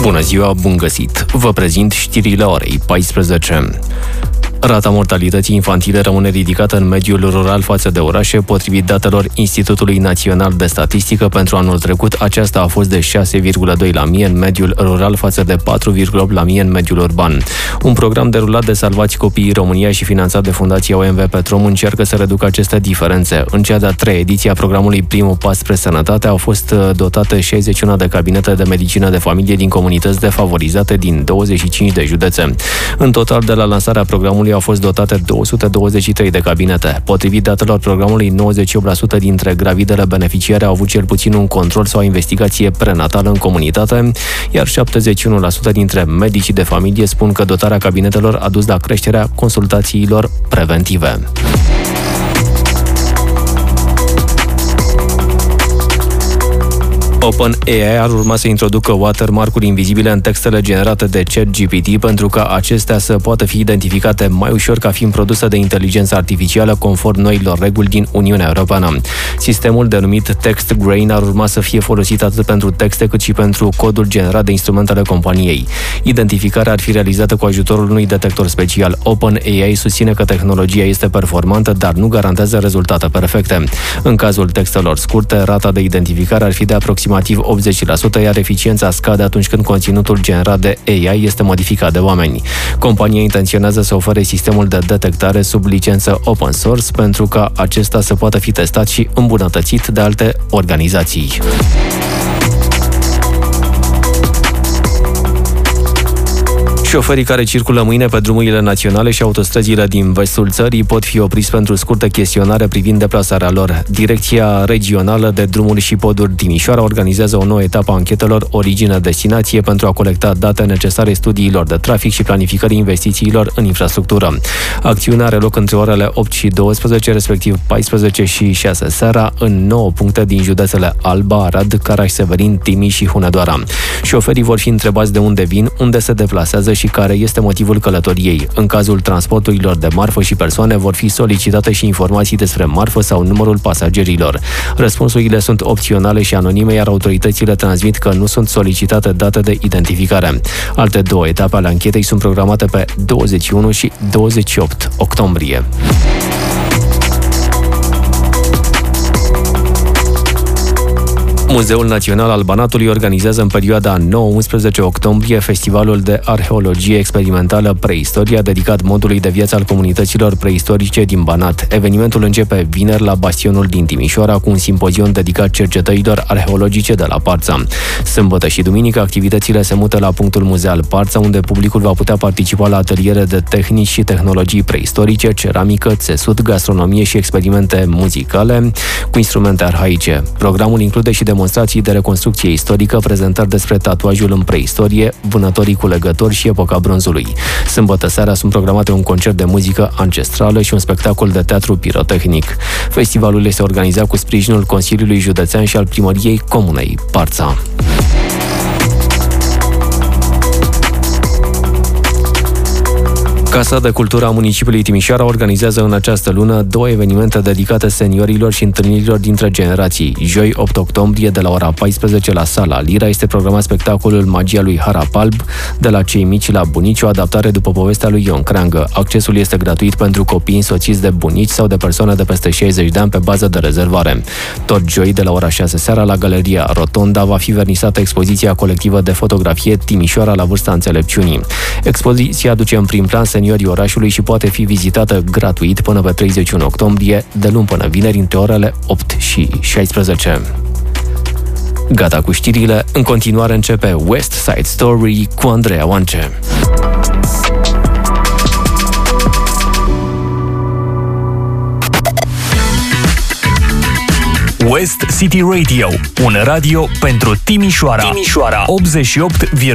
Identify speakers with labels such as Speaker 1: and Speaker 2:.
Speaker 1: Bună ziua, bun găsit! Vă prezint știrile orei 14. Rata mortalității infantile rămâne ridicată în mediul rural față de orașe, potrivit datelor Institutului Național de Statistică. Pentru anul trecut, aceasta a fost de 6,2 la mie în mediul rural față de 4,8 la mie în mediul urban. Un program derulat de Salvați Copiii România și finanțat de Fundația OMV Petrom încearcă să reducă aceste diferențe. În cea de-a treia ediție a programului Primul Pas spre Sănătate au fost dotate 61 de cabinete de medicină de familie din comunități defavorizate din 25 de județe. În total, de la lansarea programului au fost dotate 223 de cabinete. Potrivit datelor programului, 98% dintre gravidele beneficiare au avut cel puțin un control sau o investigație prenatală în comunitate, iar 71% dintre medicii de familie spun că dotarea cabinetelor a dus la creșterea consultațiilor preventive. OpenAI ar urma să introducă watermark-uri invizibile în textele generate de ChatGPT pentru ca acestea să poată fi identificate mai ușor ca fiind produse de inteligență artificială conform noilor reguli din Uniunea Europeană. Sistemul denumit Text Grain ar urma să fie folosit atât pentru texte cât și pentru codul generat de instrumentele companiei. Identificarea ar fi realizată cu ajutorul unui detector special. OpenAI susține că tehnologia este performantă, dar nu garantează rezultate perfecte. În cazul textelor scurte, rata de identificare ar fi de aproximativ 80%, iar eficiența scade atunci când conținutul generat de AI este modificat de oameni. Compania intenționează să ofere sistemul de detectare sub licență open source pentru ca acesta să poată fi testat și îmbunătățit de alte organizații. Șoferii care circulă mâine pe drumurile naționale și autostrăzile din vestul țării pot fi opriți pentru scurtă chestionare privind deplasarea lor. Direcția Regională de Drumuri și Poduri Timișoara organizează o nouă etapă a anchetelor origine-destinație pentru a colecta date necesare studiilor de trafic și planificării investițiilor în infrastructură. Acțiunea are loc între orele 8 și 12, respectiv 14 și 6 seara, în 9 puncte din județele Alba, Arad, Caraș-Severin, Timiș și Hunedoara. Șoferii vor fi întrebați de unde vin, unde se deplasează și care este motivul călătoriei. În cazul transporturilor de marfă și persoane vor fi solicitate și informații despre marfă sau numărul pasagerilor. Răspunsurile sunt opționale și anonime, iar autoritățile transmit că nu sunt solicitate date de identificare. Alte două etape ale anchetei sunt programate pe 21 și 28 octombrie. Muzeul Național al Banatului organizează în perioada 9-11 octombrie Festivalul de Arheologie Experimentală Preistoria, dedicat modului de viață al comunităților preistorice din Banat. Evenimentul începe vineri la Bastionul din Timișoara cu un simpozion dedicat cercetărilor arheologice de la Parța. Sâmbătă și duminică activitățile se mută la punctul muzeal Parța, unde publicul va putea participa la ateliere de tehnici și tehnologii preistorice, ceramică, țesut, gastronomie și experimente muzicale cu instrumente arhaice. Programul include și demonstrații de reconstrucție istorică, prezentări despre tatuajul în preistorie, vânătorii cu legători și epoca bronzului. Sâmbătă seara sunt programate un concert de muzică ancestrală și un spectacol de teatru pirotehnic. Festivalul este organizat cu sprijinul Consiliului Județean și al Primăriei Comunei Parța. Casa de Cultură a municipiului Timișoara organizează în această lună două evenimente dedicate seniorilor și întâlnirilor dintre generații. Joi, 8 octombrie, de la ora 14 la Sala Lira, este programat spectacolul Magia lui Harapalb, de la cei mici la bunici, o adaptare după povestea lui Ion Creangă. Accesul este gratuit pentru copii însoțiți de bunici sau de persoane de peste 60 de ani pe bază de rezervare. Tot joi, de la ora 6 seara, la Galeria Rotonda, va fi vernisată expoziția colectivă de fotografie Timișoara la vârsta înțelepciunii. Expoziția aduce în prim plan seniorii orașului și poate fi vizitată gratuit până pe 31 octombrie, de luni până vineri, între orele 8 și 16. Gata cu știrile, în continuare începe West Side Story cu Andreea Oance.
Speaker 2: West City Radio, un radio pentru Timișoara. 88,1